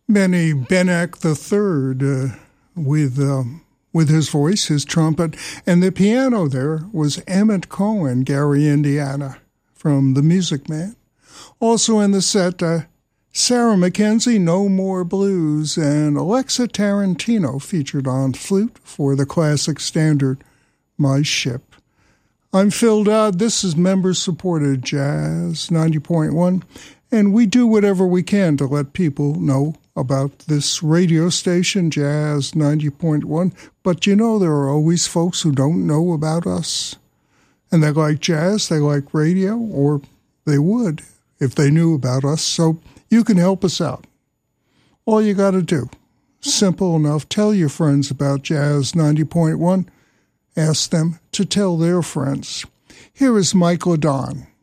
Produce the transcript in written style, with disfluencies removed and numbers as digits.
Benny Benek III with his voice, his trumpet, and the piano there was Emmett Cohen, Gary, Indiana, from The Music Man. Also in the set, Sarah McKenzie, No More Blues, and Alexa Tarantino featured on flute for the classic standard, My Ship. I'm Phil Dodd. This is member-supported Jazz 90.1, and we do whatever we can to let people know about this radio station, Jazz 90.1. But you know, there are always folks who don't know about us. And they like jazz, they like radio, or they would if they knew about us. So you can help us out. All you got to do, simple enough, tell your friends about Jazz 90.1. Ask them to tell their friends. Here is Mike LeDon.